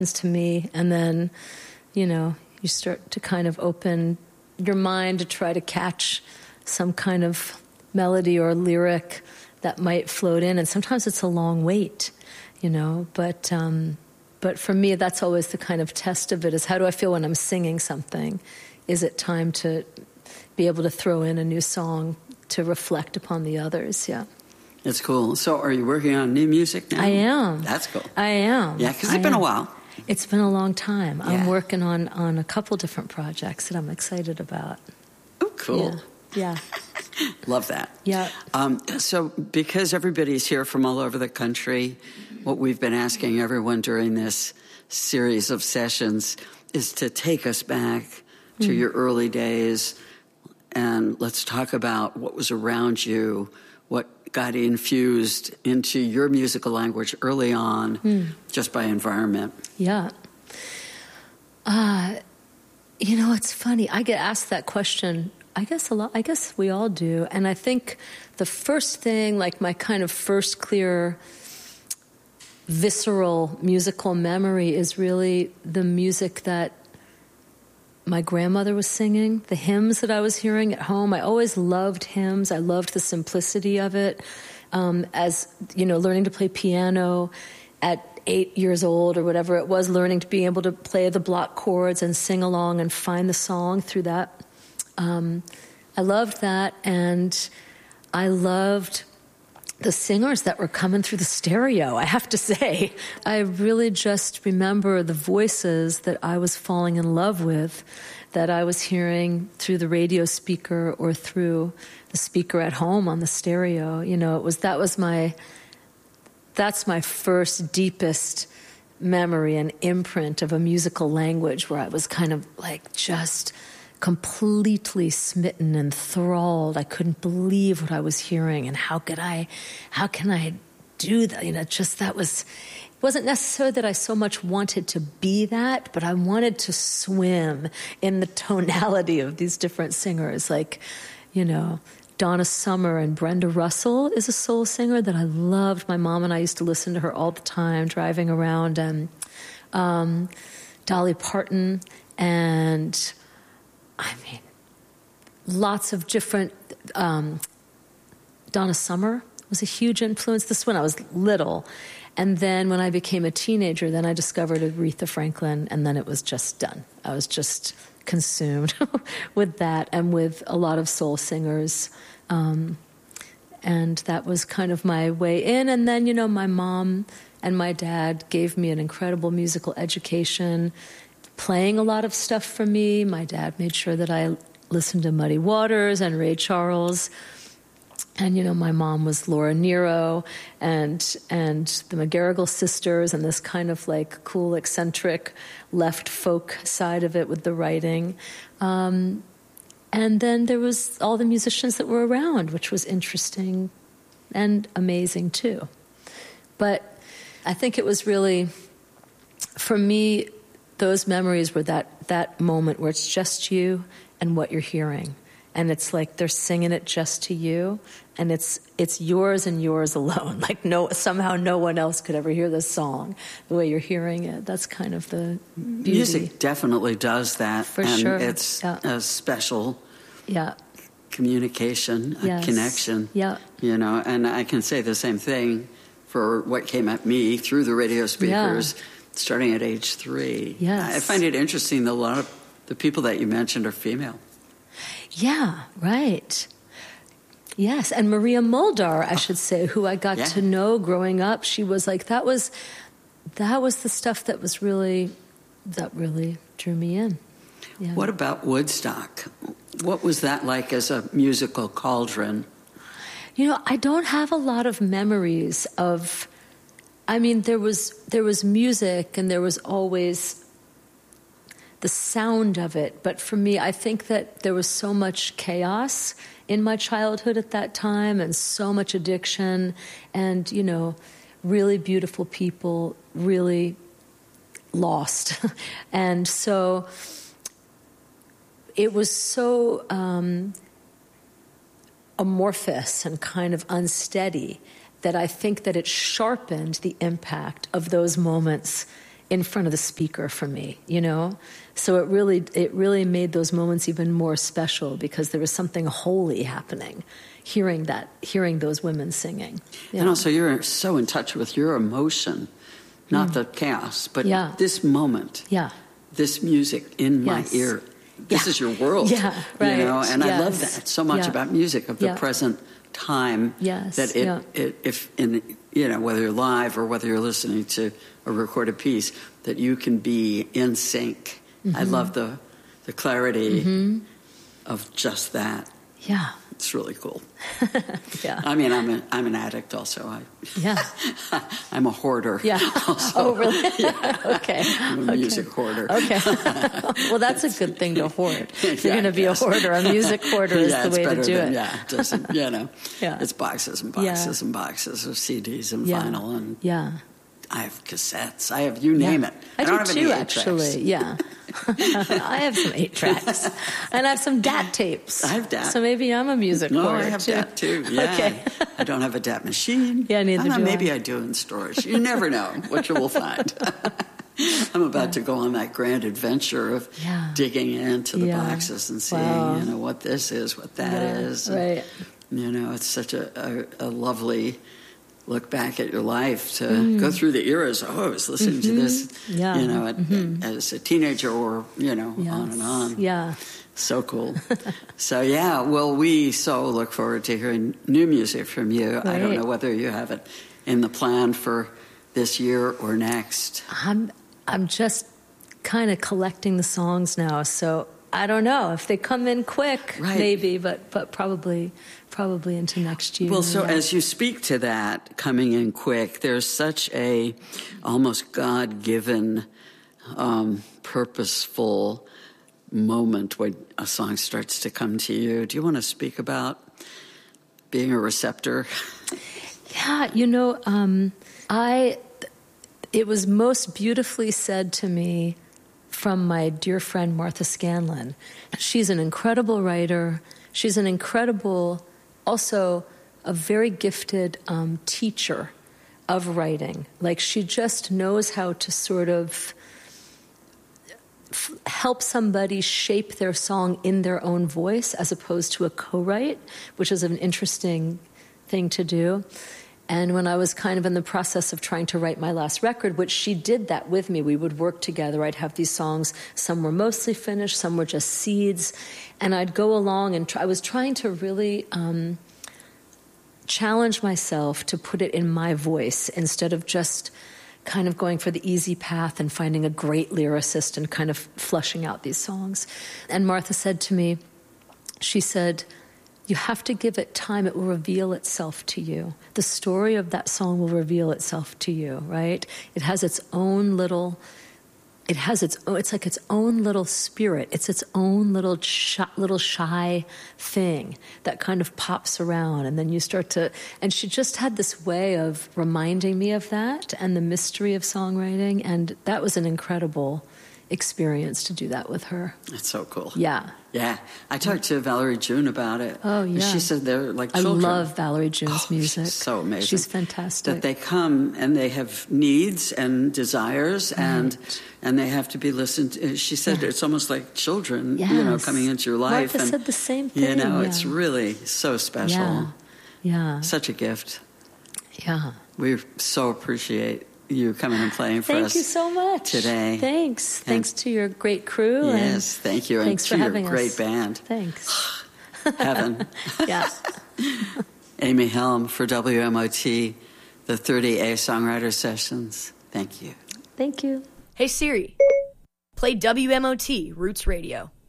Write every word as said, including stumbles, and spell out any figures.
to me, and then, you know, you start to kind of open your mind to try to catch some kind of melody or lyric that might float in, and sometimes it's a long wait, you know, but um, but for me, that's always the kind of test of it, is how do I feel when I'm singing something? Is it time to be able to throw in a new song to reflect upon the others? Yeah. That's cool. So are you working on new music now? I am. That's cool. I am. Yeah, because it's been am. a while. It's been a long time. Yeah. I'm working on, on a couple different projects that I'm excited about. Oh, cool. Yeah. yeah. Love that. Yeah. Um, so because everybody's here from all over the country, what we've been asking everyone during this series of sessions is to take us back to mm. your early days, and let's talk about what was around you, what got infused into your musical language early on, mm. just by environment. Yeah. Uh, you know, it's funny. I get asked that question, I guess a lot. I guess we all do. And I think the first thing, like my kind of first clear, visceral musical memory is really the music that my grandmother was singing, the hymns that I was hearing at home. I always loved hymns. I loved the simplicity of it. Um, as, you know, learning to play piano at eight years old or whatever it was, learning to be able to play the block chords and sing along and find the song through that. Um, I loved that, and I loved the singers that were coming through the stereo, I have to say. I really just remember the voices that I was falling in love with, that I was hearing through the radio speaker or through the speaker at home on the stereo. You know, it was that was my, that's my first deepest memory and imprint of a musical language, where I was kind of like just completely smitten, enthralled. I couldn't believe what I was hearing, and how could I, how can I do that? You know, just that was, it wasn't necessarily that I so much wanted to be that, but I wanted to swim in the tonality of these different singers. Like, you know, Donna Summer and Brenda Russell is a soul singer that I loved. My mom and I used to listen to her all the time, driving around, and um, Dolly Parton, and I mean, lots of different, um, Donna Summer was a huge influence. This when I was little. And then when I became a teenager, then I discovered Aretha Franklin, and then it was just done. I was just consumed with that, and with a lot of soul singers. Um, and that was kind of my way in. And then, you know, my mom and my dad gave me an incredible musical education, playing a lot of stuff for me. My dad made sure that I listened to Muddy Waters and Ray Charles. And, you know, my mom was Laura Nyro and and the McGarrigle sisters, and this kind of like cool, eccentric left folk side of it with the writing. Um, and then there was all the musicians that were around, which was interesting and amazing too. But I think it was really, for me, those memories were that, that moment where it's just you and what you're hearing. And it's like they're singing it just to you, and it's it's yours and yours alone. Like no, somehow no one else could ever hear this song the way you're hearing it. That's kind of the beauty. Music definitely does that. For and sure. It's yeah. a special yeah. communication, a yes. connection. Yeah. You know, and I can say the same thing for what came at me through the radio speakers, yeah. starting at age three. Yes. I find it interesting that a lot of the people that you mentioned are female. Yeah, right. Yes, and Maria Muldaur, I should say, who I got yeah. to know growing up, she was like, that was, that was the stuff that was really, that really drew me in. Yeah. What about Woodstock? What was that like as a musical cauldron? You know, I don't have a lot of memories of, I mean, there was there was music and there was always the sound of it. But for me, I think that there was so much chaos in my childhood at that time, and so much addiction, and, you know, really beautiful people, really lost. And so it was so um, amorphous and kind of unsteady that I think that it sharpened the impact of those moments in front of the speaker for me, you know? So it really, it really made those moments even more special because there was something holy happening, hearing that, hearing those women singing. Yeah. And also you're so in touch with your emotion, not mm. the chaos, but yeah. this moment, yeah. this music in my yes. ear. This yeah. is your world, yeah, right. you know? And yes. I love that so much yeah. about music, of the yeah. present time, yes. that it, yeah. it, if in, you know, whether you're live or whether you're listening to a recorded piece, that you can be in sync. Mm-hmm. I love the the clarity mm-hmm. of just that. Yeah. It's really cool. yeah. I mean, I'm a, I'm an addict also. I, yeah. I'm a hoarder. Yeah. Also. Oh, really? yeah. Okay. I'm a okay. music hoarder. Okay. Well, that's a good thing to hoard. If yeah, you're going to be yes. a hoarder, a music hoarder is yeah, the way to do than, it. Yeah, just, you know, yeah. it's boxes and boxes yeah. and boxes of C Ds and yeah. vinyl and yeah. I have cassettes. I have you name yeah. it. I, I don't do have too, any actually. Yeah. I have some eight tracks, and I have some D A T tapes. I have D A T. So maybe I'm a music No, hoarder I have too. D A T too. Yeah. Okay. I don't have a D A T machine. Yeah, neither I don't know, do maybe I. I do in storage. You never know what you will find. I'm about yeah. to go on that grand adventure of yeah. digging into the yeah. boxes and seeing, wow. you know, what this is, what that yeah. is. Right. And, you know, it's such a, a, a lovely look back at your life to mm. go through the eras. Oh, I was listening mm-hmm. to this, yeah. you know, at, mm-hmm. as a teenager or, you know, yes. on and on. Yeah. So cool. So, yeah, well, we so look forward to hearing new music from you. Right. I don't know whether you have it in the plan for this year or next. I'm I'm just kind of collecting the songs now, so I don't know if they come in quick, right. maybe, but but probably probably into next year. Well, so yeah. as you speak to that coming in quick, there's such a almost God-given, um, purposeful moment when a song starts to come to you. Do you want to speak about being a receptor? Yeah, you know, um, I. It was most beautifully said to me from my dear friend Martha Scanlon. She's an incredible writer. She's an incredible, also a very gifted um, teacher of writing. Like, she just knows how to sort of f- help somebody shape their song in their own voice as opposed to a co-write, which is an interesting thing to do. And when I was kind of in the process of trying to write my last record, which she did that with me, we would work together. I'd have these songs, some were mostly finished, some were just seeds. And I'd go along and try, I was trying to really um, challenge myself to put it in my voice instead of just kind of going for the easy path and finding a great lyricist and kind of flushing out these songs. And Martha said to me, she said, you have to give it time. It will reveal itself to you. The story of that song will reveal itself to you, right? It has its own little, it has its own, it's like its own little spirit. It's its own little shy, little shy thing that kind of pops around. And then you start to, and she just had this way of reminding me of that and the mystery of songwriting. And that was an incredible experience to do that with her. That's so cool. Yeah. Yeah. I talked to Valerie June about it. Oh, yeah. She said they're like children. I love Valerie June's oh, music. She's so amazing. She's fantastic. That they come and they have needs and desires, right. and and they have to be listened to. She said yeah. it's almost like children, yes. you know, coming into your life. Martha and, said the same thing. You know, yeah. it's really so special. Yeah. yeah. Such a gift. Yeah. We so appreciate you coming and playing for thank us. Thank you so much today. Thanks. And thanks to your great crew. Yes, and thank you. Thanks and for to having your great us. band. Thanks. Heaven. Yeah. Amy Helm for W M O T, the thirty A Songwriter Sessions. Thank you. Thank you. Hey Siri, play W M O T Roots Radio.